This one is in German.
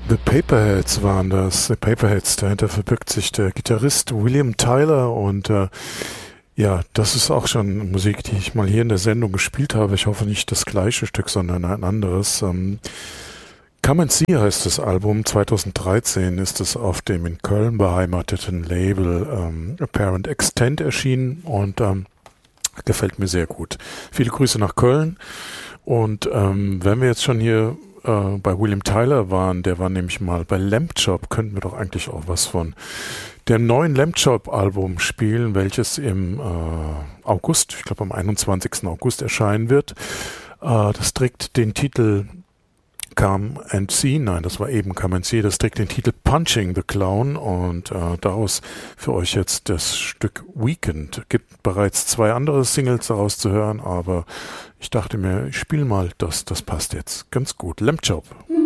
The Paperheads waren das. The Paperheads, dahinter verbirgt sich der Gitarrist William Tyler und ja, das ist auch schon Musik, die ich mal hier in der Sendung gespielt habe. Ich hoffe nicht das gleiche Stück, sondern ein anderes. Come and See heißt das Album. 2013 ist es auf dem in Köln beheimateten Label Apparent Extent erschienen und gefällt mir sehr gut. Viele Grüße nach Köln. Und wenn wir jetzt schon hier bei William Tyler waren, der war nämlich mal bei Lamb Chop, könnten wir doch eigentlich auch was von dem neuen Lamb Chop Album spielen, welches im August, ich glaube am 21. August erscheinen wird. Das trägt den Titel Come and See, nein, das war eben Come and See, das trägt den Titel Punching the Clown und daraus für euch jetzt das Stück Weekend. Gibt bereits 2 andere Singles daraus zu hören, aber ich dachte mir, ich spiele mal das passt jetzt ganz gut. Lamb Chop.